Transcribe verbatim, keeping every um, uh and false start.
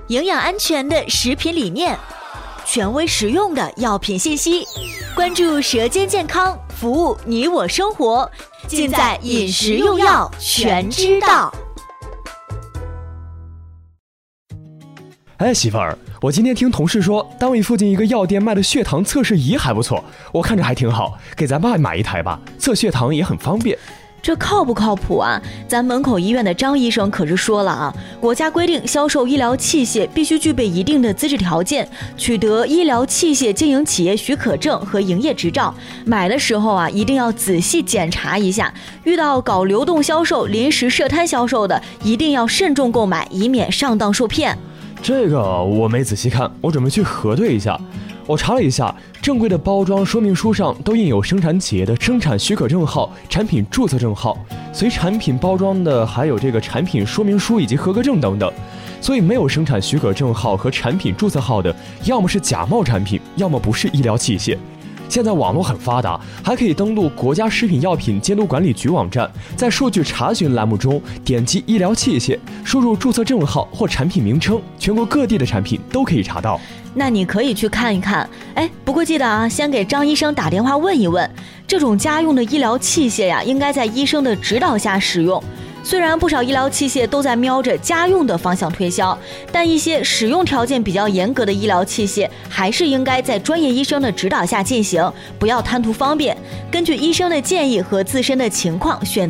营养安全的食品理念，权威实用的药品信息，关注舌尖健康，服务你我生活，尽在饮食用药全知道。 哎，媳妇儿，我今天听同事说，单位附近一个药店卖的血糖测试仪还不错，我看着还挺好，给咱爸买一台吧，测血糖也很方便。 这靠不靠谱啊？咱门口医院的张医生可是说了啊，国家规定销售医疗器械必须具备一定的资质条件，取得医疗器械经营企业许可证和营业执照。买的时候啊，一定要仔细检查一下，遇到搞流动销售、临时设摊销售的，一定要慎重购买，以免上当受骗。 这个我没仔细看，我准备去核对一下。我查了一下，正规的包装说明书上都印有生产企业的生产许可证号、产品注册证号，随产品包装的还有这个产品说明书以及合格证等等。所以没有生产许可证号和产品注册号的，要么是假冒产品，要么不是医疗器械。现在网络很发达，还可以登录国家食品药品监督管理局网站，在数据查询栏目中点击医疗器械，输入注册证号或产品名称，全国各地的产品都可以查到。 那你可以去看一看。哎，不过记得啊，先给张医生打电话问一问，这种家用的医疗器械呀，应该在医生的指导下使用。虽然不少医疗器械都在瞄着家用的方向推销，但一些使用条件比较严格的医疗器械，还是应该在专业医生的指导下进行，不要贪图方便，根据医生的建议和自身的情况选